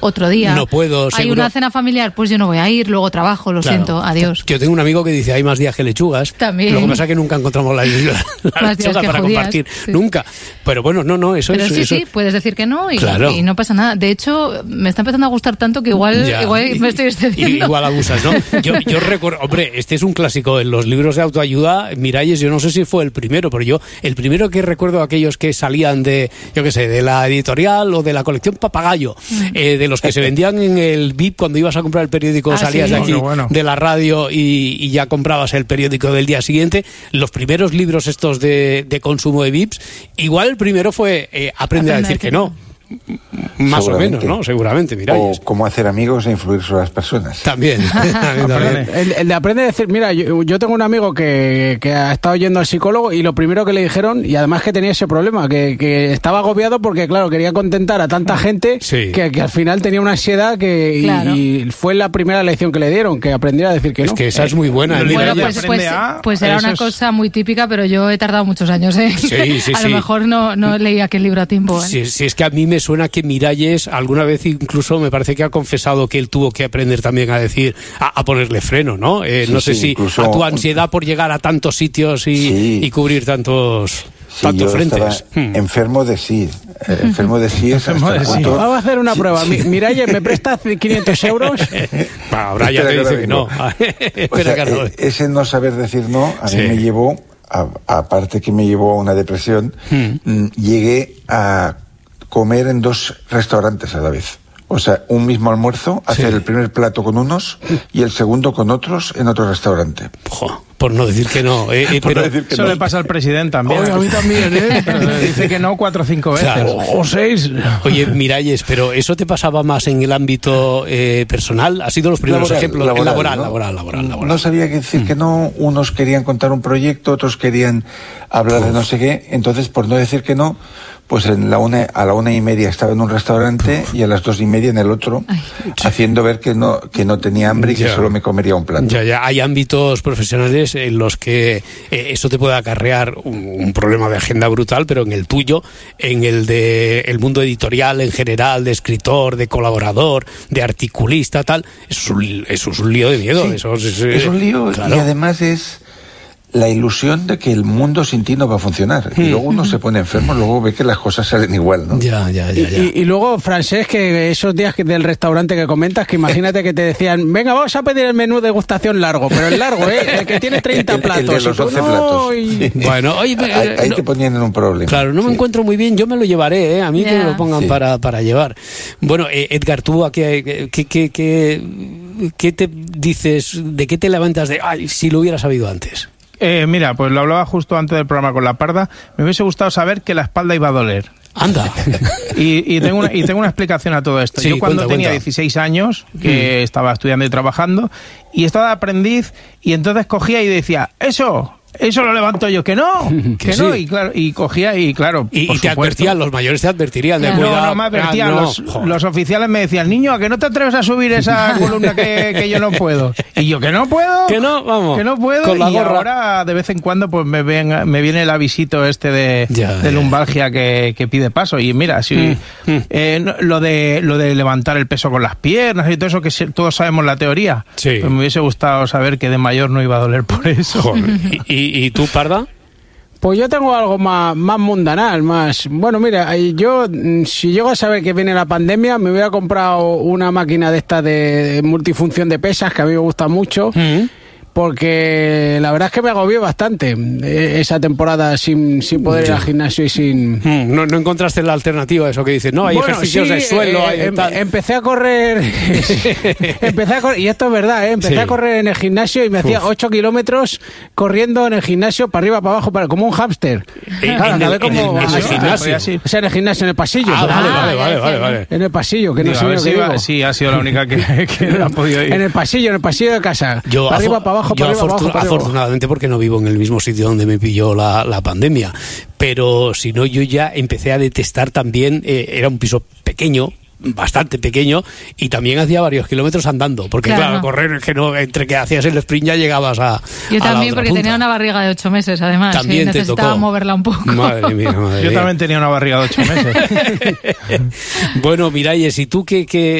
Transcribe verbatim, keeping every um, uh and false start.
otro día. No puedo, Hay seguro. una cena familiar, pues yo no voy a ir, luego trabajo, lo Claro. siento, adiós. Yo tengo un amigo que dice, hay más días que lechugas. También. Lo que pasa es que nunca encontramos la, la, la Más días lechuga que para judías, compartir. sí. Nunca. Pero bueno, no, no, eso Pero es... sí, eso... sí, puedes decir que no y, Claro. y no pasa nada. De hecho, me está empezando a gustar tanto que igual, Ya. igual me estoy excediendo. Igual abusas, ¿no? Yo, yo recuerdo, hombre, este es un clásico en los libros de autoayuda. Miralles, yo no sé si fue el primero, pero yo, el primero que recuerdo aquellos que salían de, yo qué sé, de la editorial o de la colección Papagayo, mm. eh, de los que se vendían en el V I P cuando ibas a comprar el periódico, ah, salías sí. de aquí, oh, bueno. de la radio y, y ya comprabas el periódico del día siguiente. Los primeros libros estos de, de consumo de V I Ps, igual el primero fue eh, Aprende, Aprende a decir que no. Más o menos, ¿no? Seguramente, Miralles. O cómo hacer amigos e influir sobre las personas. También. también. El, el de aprende a decir, mira, yo, yo tengo un amigo que, que ha estado yendo al psicólogo y lo primero que le dijeron, y además que tenía ese problema, que, que estaba agobiado porque, claro, quería contentar a tanta gente sí. que, que al final tenía una ansiedad que y, claro. y fue la primera lección que le dieron, que aprendiera a decir que es no. Es que esa es muy buena. Eh, bueno, mira, pues, pues, pues era una es... cosa muy típica, pero yo he tardado muchos años, ¿eh? Sí, sí, a sí. lo mejor no, no leí aquel libro a tiempo, ¿eh? Sí, sí, es que a mí me suena que Miralles alguna vez incluso me parece que ha confesado que él tuvo que aprender también a decir, a, a ponerle freno, ¿no? Eh, sí, no sé sí, si incluso... a tu ansiedad por llegar a tantos sitios y, sí. y cubrir tantos, sí, tantos yo frentes. Hmm. Enfermo de sí. Eh, enfermo de sí es hasta el punto... Vamos a hacer una prueba. Sí. Miralles, ¿me prestas quinientos euros? Ahora ya te dice que no. Espera, que no. Ese no saber decir no a sí. mí me llevó, a, aparte que me llevó a una depresión, hmm. llegué a comer en dos restaurantes a la vez. O sea, un mismo almuerzo, hacer sí. el primer plato con unos y el segundo con otros en otro restaurante. Jo, por no decir que no. Eh, eh, pero no decir que eso no. le pasa al presidente también. Oye, a mí también, ¿eh? Pero dice que no cuatro o cinco veces. Claro. O seis. Oye, Miralles, pero ¿eso te pasaba más en el ámbito eh, personal? ¿Ha sido los primeros laboral, ejemplos? Laboral, laboral, ¿no? laboral, laboral, laboral. No sabía qué decir mm. que no. Unos querían contar un proyecto, otros querían hablar Uf. de no sé qué. Entonces, por no decir que no, pues en la una, a la una y media estaba en un restaurante y a las dos y media en el otro, Ay. haciendo ver que no, que no tenía hambre y que ya. solo me comería un plato. Ya, ya. Hay ámbitos profesionales en los que eh, eso te puede acarrear un, un problema de agenda brutal, pero en el tuyo, en el de el mundo editorial en general, de escritor, de colaborador, de articulista, tal, eso es un, eso es un lío de miedo. Sí, eso es, es, es un lío claro. y además es la ilusión de que el mundo sin ti no va a funcionar. Y luego uno se pone enfermo, luego ve que las cosas salen igual, ¿no? Ya, ya, ya. ya. Y, y, y luego, Francesc, que esos días del restaurante que comentas, que imagínate que te decían, venga, vamos a pedir el menú degustación largo, pero el largo, ¿eh? El que tiene treinta platos. El de los doce no, platos. Y... Sí. Bueno, oye, ahí, ahí no, te ponían en un problema. Claro, no me sí. encuentro muy bien, yo me lo llevaré, ¿eh? A mí yeah. que me lo pongan sí. para, para llevar. Bueno, eh, Edgar, ¿tú a qué, qué, qué, qué, qué te dices, de qué te levantas de, ay, si lo hubiera sabido antes? Eh, mira, pues lo hablaba justo antes del programa con la Parda. Me hubiese gustado saber que la espalda iba a doler. Anda. Y, y, tengo, una, y tengo una explicación a todo esto. Sí, Yo cuando cuenta, tenía cuenta. dieciséis años, que mm. estaba estudiando y trabajando, y estaba de aprendiz, y entonces cogía y decía, eso... Eso lo levanto yo, que no, que, que no, sí. y claro, y cogía y claro, y, por y te supuesto, advertían, los mayores te advertirían de no, cuidado. No, me advertían, ah, no. Los, los oficiales me decían, niño, ¿a que no te atreves a subir esa columna que, que yo no puedo? Y yo, ¿que no puedo? Que no, vamos. Que no puedo, con la y gorra. Ahora de vez en cuando pues me, ven, me viene el avisito este de, ya, de lumbalgia que, que pide paso, y mira, si mm, mm. Eh, lo de lo de levantar el peso con las piernas y todo eso, que todos sabemos la teoría, sí. pues me hubiese gustado saber que de mayor no iba a doler por eso. ¿Y, y, y tú, Parda? Pues yo tengo algo más, más mundanal, más... Bueno, mira, yo si llego a saber que viene la pandemia, me hubiera comprado una máquina de esta de multifunción de pesas, que a mí me gusta mucho, mm-hmm. porque la verdad es que me agobié bastante esa temporada sin, sin poder ir al gimnasio y sin... Mm, no, no encontraste la alternativa a eso que dices, no, hay bueno, ejercicios sí, de suelo, eh, hay em, tal. Empecé a correr, empecé a correr, y esto es verdad, ¿eh? empecé sí. a correr en el gimnasio y me hacía ocho kilómetros corriendo en el gimnasio, para arriba, para abajo, para, como un hámster. ¿En, claro, en, el, como, en, el, en el gimnasio? O sea, en el gimnasio, en el pasillo. Ah, vale, vale, vale, vale, vale. En el pasillo, que no sé lo que digo. Sí, ha sido la única que, que no ha podido ir. En el pasillo, en el pasillo de casa. Yo, para arriba, para abajo, para arriba, para abajo. Afortunadamente, porque no vivo en el mismo sitio donde me pilló la, la pandemia, pero si no, yo ya empecé a detestar también, eh, era un piso pequeño, bastante pequeño, y también hacía varios kilómetros andando, porque claro, claro correr, es que no, entre que hacías el sprint ya llegabas a yo a también, porque punta. Tenía una barriga de ocho meses, además, también y necesitaba moverla un poco. Madre mía, madre yo mía. también tenía una barriga de ocho meses. Bueno, Miralles, ¿y tú qué, qué